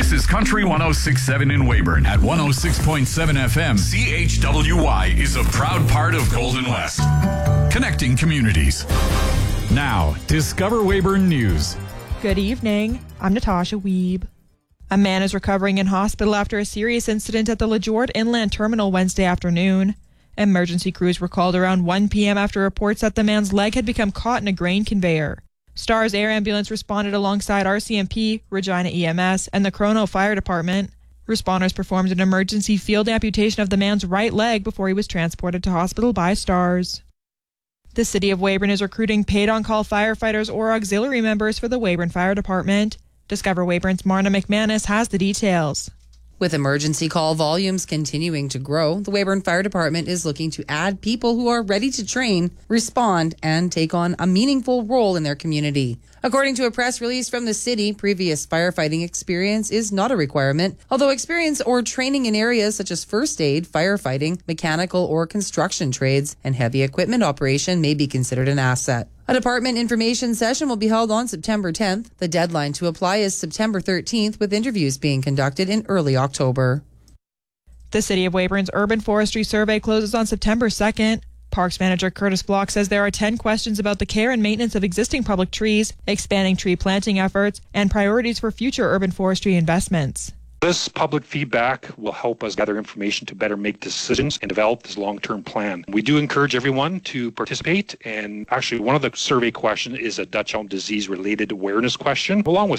This is Country 106.7 in Weyburn. At 106.7 FM, CHWY is a proud part of Golden West. Connecting communities. Now, Discover Weyburn News. Good evening. I'm Natasha Wiebe. A man is recovering in hospital after a serious incident at the LeJord Inland Terminal Wednesday afternoon. Emergency crews were called around 1 p.m. after reports that the man's leg had become caught in a grain conveyor. STARS Air Ambulance responded alongside RCMP, Regina EMS, and the Chrono Fire Department. Responders performed an emergency field amputation of the man's right leg before he was transported to hospital by STARS. The City of Weyburn is recruiting paid-on-call firefighters or auxiliary members for the Weyburn Fire Department. Discover Weyburn's Marna McManus has the details. With emergency call volumes continuing to grow, the Weyburn Fire Department is looking to add people who are ready to train, respond, and take on a meaningful role in their community. According to a press release from the city, previous firefighting experience is not a requirement, although experience or training in areas such as first aid, firefighting, mechanical or construction trades, and heavy equipment operation may be considered an asset. A department information session will be held on September 10th. The deadline to apply is September 13th, with interviews being conducted in early October. The City of Weyburn's Urban Forestry Survey closes on September 2nd. Parks Manager Curtis Block says there are 10 questions about the care and maintenance of existing public trees, expanding tree planting efforts, and priorities for future urban forestry investments. This public feedback will help us gather information to better make decisions and develop this long-term plan. We do encourage everyone to participate, and actually one of the survey questions is a Dutch elm disease related awareness question, along with